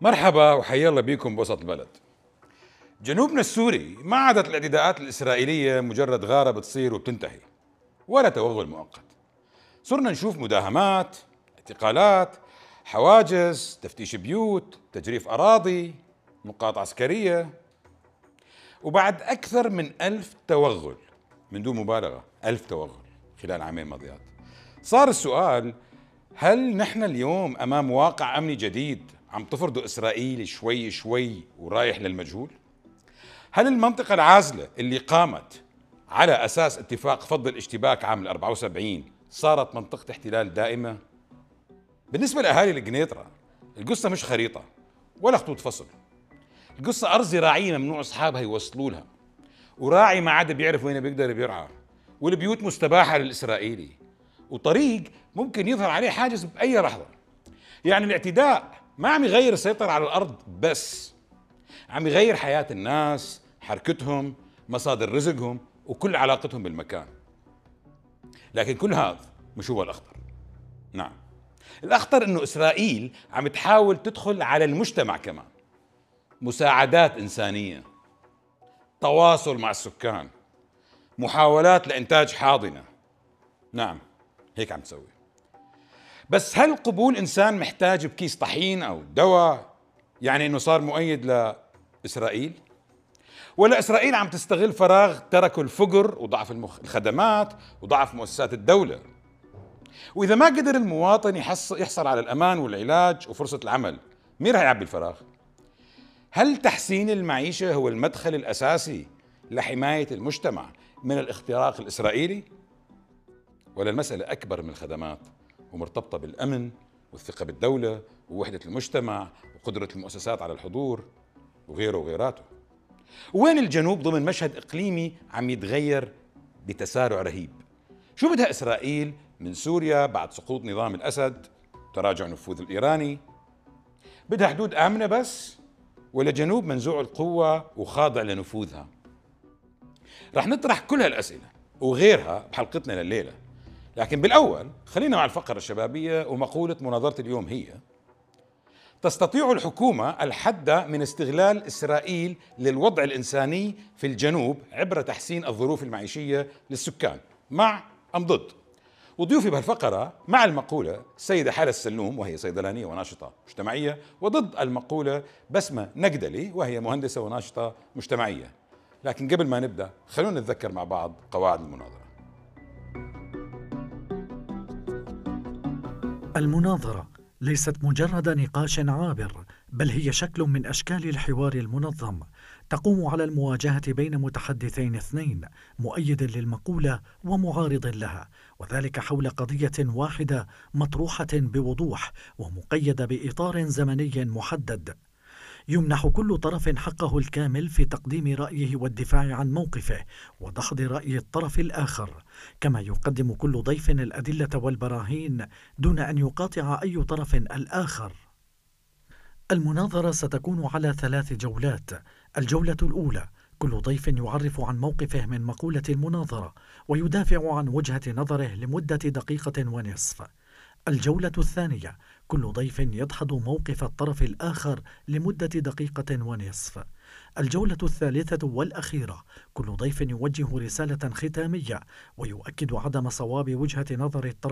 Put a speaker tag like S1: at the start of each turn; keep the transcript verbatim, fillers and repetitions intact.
S1: مرحبا وحيا الله بيكم بوسط البلد. جنوبنا السوري ما عادت الاعتداءات الإسرائيلية مجرد غارة بتصير وبتنتهي ولا توغل مؤقت. صرنا نشوف مداهمات، اعتقالات، حواجز، تفتيش بيوت، تجريف أراضي، نقاط عسكرية، وبعد أكثر من ألف توغل، من دون مبالغة ألف توغل خلال عامين ماضيات. صار السؤال: هل نحن اليوم أمام واقع أمني جديد عم تفرضه إسرائيل شوي شوي ورايح للمجهول؟ هل المنطقة العازلة اللي قامت على أساس اتفاق فض الاشتباك عام الأربعة وسبعين صارت منطقة احتلال دائمة؟ بالنسبة لأهالي القنيطرة القصة مش خريطة ولا خطوط فصل، القصة أرض زراعية ممنوع أصحابها يوصلوا لها، وراعي ما عاد بيعرف وين بيقدر بيرعى، والبيوت مستباحة للإسرائيلي، وطريق ممكن يظهر عليه حاجز بأي لحظة. يعني الاعتداء ما عم يغير السيطرة على الأرض بس، عم يغير حياة الناس، حركتهم، مصادر رزقهم، وكل علاقتهم بالمكان. لكن كل هذا مش هو الأخطر. نعم، الأخطر إنه إسرائيل عم تحاول تدخل على المجتمع كمان، مساعدات إنسانية، تواصل مع السكان، محاولات لإنتاج حاضنة. نعم، هيك عم تسوي. بس هل قبول إنسان محتاج بكيس طحين أو دواء يعني إنه صار مؤيد لإسرائيل؟ ولا إسرائيل عم تستغل فراغ تركه الفقر وضعف المخ... الخدمات وضعف مؤسسات الدولة؟ وإذا ما قدر المواطن يحص... يحصل على الأمان والعلاج وفرصة العمل، مين رح يعبي الفراغ؟ هل تحسين المعيشة هو المدخل الأساسي لحماية المجتمع من الاختراق الإسرائيلي؟ ولا المسألة أكبر من الخدمات ومرتبطة بالأمن والثقة بالدولة ووحدة المجتمع وقدرة المؤسسات على الحضور وغيره وغيراته؟ وين الجنوب ضمن مشهد إقليمي عم يتغير بتسارع رهيب؟ شو بدها إسرائيل من سوريا بعد سقوط نظام الأسد وتراجع النفوذ الإيراني؟ بدها حدود آمنة بس؟ ولا جنوب منزوع القوة وخاضع لنفوذها؟ رح نطرح كل هالأسئلة وغيرها بحلقتنا لليلة، لكن بالأول خلينا مع الفقرة الشبابية ومقولة مناظرة اليوم. هي: تستطيع الحكومة الحد من استغلال إسرائيل للوضع الإنساني في الجنوب عبر تحسين الظروف المعيشية للسكان، مع أم ضد؟ وضيوفي بهالفقرة مع المقولة السيدة حالة السلوم وهي صيدلانية وناشطة مجتمعية، وضد المقولة بسمة نقدلي وهي مهندسة وناشطة مجتمعية. لكن قبل ما نبدأ خلونا نتذكر مع بعض قواعد المناظرة.
S2: المناظرة ليست مجرد نقاش عابر، بل هي شكل من أشكال الحوار المنظم، تقوم على المواجهة بين متحدثين اثنين، مؤيد للمقولة ومعارض لها، وذلك حول قضية واحدة مطروحة بوضوح ومقيدة بإطار زمني محدد. يمنح كل طرف حقه الكامل في تقديم رأيه والدفاع عن موقفه ودحض رأي الطرف الآخر، كما يقدم كل ضيف الأدلة والبراهين دون أن يقاطع أي طرف الآخر. المناظرة ستكون على ثلاث جولات. الجولة الأولى كل ضيف يعرف عن موقفه من مقولة المناظرة ويدافع عن وجهة نظره لمدة دقيقة ونصف. الجولة الثانية كل ضيف يدحض موقف الطرف الآخر لمدة دقيقة ونصف. الجولة الثالثة والأخيرة كل ضيف يوجه رسالة ختامية ويؤكد عدم صواب وجهة نظر الطرف